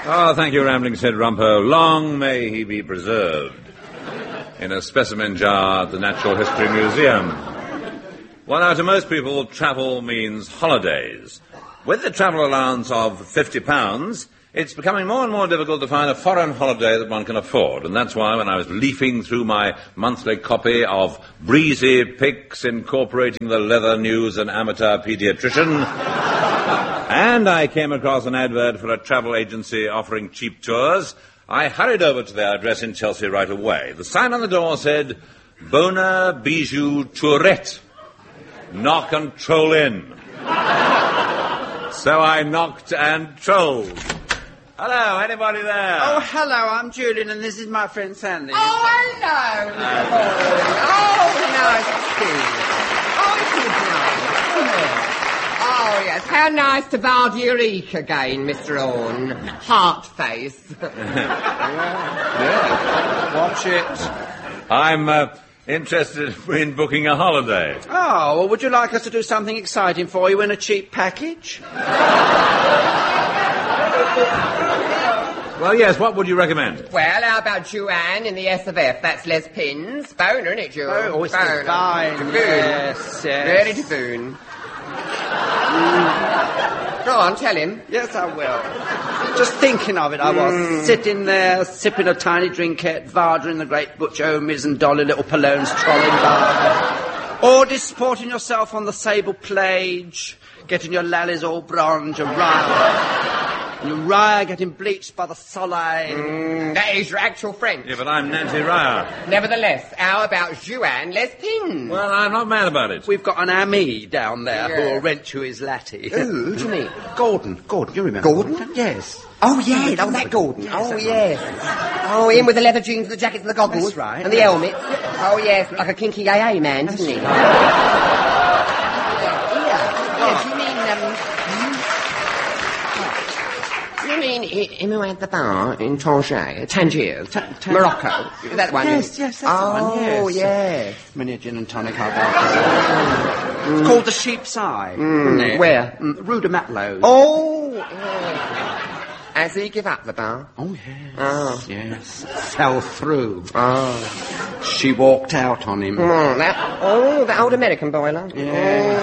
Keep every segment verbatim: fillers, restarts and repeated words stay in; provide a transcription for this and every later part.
Oh, thank you, Rambling Sid Rumpo. Long may he be preserved in a specimen jar at the Natural History Museum. Well, now, to most people, travel means holidays. With the travel allowance of fifty pounds, it's becoming more and more difficult to find a foreign holiday that one can afford. And that's why when I was leafing through my monthly copy of Breezy Picks incorporating the leather news and amateur paediatrician, and I came across an advert for a travel agency offering cheap tours, I hurried over to their address in Chelsea right away. The sign on the door said, Bona Bijou Tourette. Knock and troll in. So I knocked and trolled. Hello, anybody there? Oh, hello, I'm Julian, and this is my friend Sandy. Oh, hello, Oh, nice to see you. Oh, it is nice. Oh, yes, how nice to Val Eureka again, Mister Orne. Heart face. yeah. yeah, watch it. I'm, uh... interested in booking a holiday. Oh, well, would you like us to do something exciting for you in a cheap package? Well, yes, what would you recommend? Well, how about Joanne in the S of F? That's Les Pins. Boner, isn't it, Joe? Oh, it's Boner. divine. Divoon. Yes, yes. Really divoon. Mm. Go on, tell him. Yes, I will. Just thinking of it, I was mm. sitting there, sipping a tiny drinkette, Varda in the great Butch Omies and Dolly Little Palone's trolling bar. Or disporting yourself on the sable plage, getting your lallies all bronze, your rye, and your rye getting bleached by the soleil. Mm, that is your actual French. Yeah, but I'm Nancy Ryer. Nevertheless, how about Joanne Les Pins? Well, I'm not mad about it. We've got an ami down there yeah. who'll rent you his latte. Who? Who do you mean? Gordon. Gordon, you remember? Gordon? Yes. Oh, yeah, oh, that Gordon. Yes, oh, yes. Oh, him with the leather jeans, the jackets and the goggles. That's right. And the helmet. Oh, yes, like a kinky A A man, doesn't he? Right. yeah. Yes, you mean, um... You mean him who had the bar in Tangier, Tangier, Ta- ta- Morocco? Is that the one? Yes, yes, that's oh, the one, yes. Oh, yes. Mini gin and tonic, how about that? It's called the Sheep's Eye, Mm. isn't it? Where? Mm, Rue de Matelot. Oh, yes. Has he give up the bar? Oh, yes. Oh. Yes. Fell through. Oh. She walked out on him. Mm, that, oh, that old American boiler. Yeah.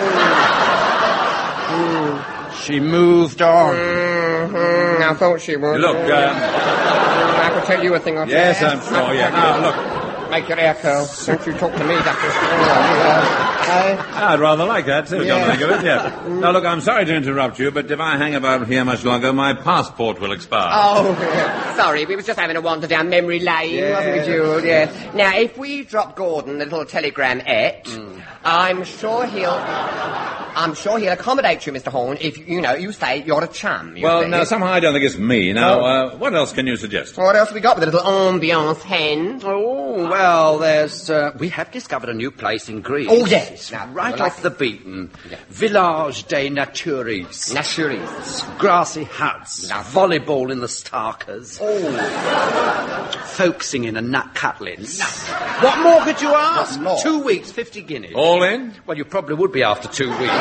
Oh. She moved on. Mm-hmm. I thought she would. Look, uh... I could tell you a thing or two. Yes, I'm sure, yeah. Now, look... Make your hair curl. Don't you talk to me, Doctor uh, I'd rather like that, too, yeah. come to think of it, yeah. Now, look, I'm sorry to interrupt you, but if I hang about here much longer, my passport will expire. Oh, sorry, we was just having a wander down memory lane, yeah. wasn't we, Jude? Yes. Now, if we drop Gordon a little telegram et, mm. I'm sure he'll... I'm sure he'll accommodate you, Mister Horn, if, you know, you say you're a chum. You Well, say. now, somehow I don't think it's me. Now, Oh. uh, what else can you suggest? What else have we got with a little ambiance hen? Oh, well, there's... Uh, we have discovered a new place in Greece. Oh, yes. Now, Now, right like off the beaten. Yeah. Village des Naturis. Naturis. Grassy huts. Lovely. Volleyball in the Starkers. Oh. Folk singing and nut cutlets. What more could you ask? What more? Two weeks, fifty guineas. All in? Well, you probably would be after two weeks.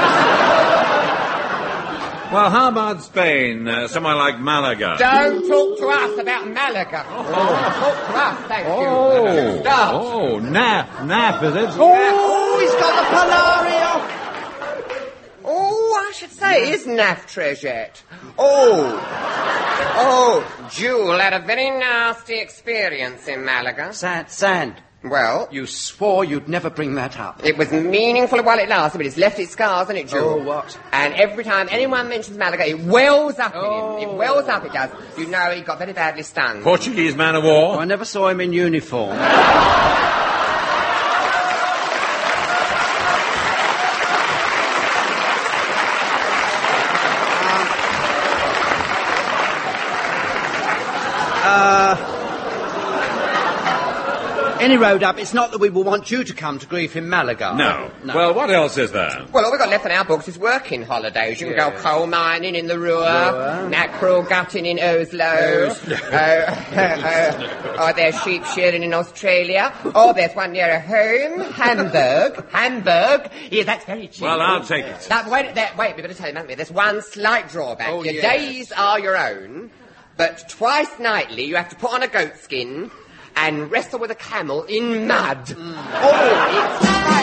Well, how about Spain? Uh, somewhere like Malaga? Don't talk to us about Malaga. Oh. Talk to us, thank Oh, you. Stop. oh, nap, nap, is it? Oh, he's got the Polario. Oh, I should say, it is Naff Treasure. Oh. Oh, Jewel had a very nasty experience in Malaga. Sand, sand. Well, You swore you'd never bring that up. it was meaningful while it lasted, but it's left its scars, hasn't it, Jewel? Oh, what? And every time anyone mentions Malaga, it wells up Oh. in him. It wells up, it does. You know, he got very badly stung. Portuguese man of Oh, war? I never saw him in uniform. Uh, any road up, it's not that we will want you to come to grief in Malaga. No. no. Well, what else is there? Well, all we've got left in our books is working holidays. You can Yes. go coal mining in the Ruhr, Ruhr. mackerel gutting in Oslo, Oslo. uh, uh, or there's sheep shearing in Australia, or there's one nearer home, Hamburg. Hamburg. Yeah, that's very cheap. Well, I'll take it. That, wait, that, wait, we better tell you, haven't we? There's one slight drawback. Oh, your yes. days are your own, but twice nightly you have to put on a goat skin and wrestle with a camel in mud. Mm. Oh, it's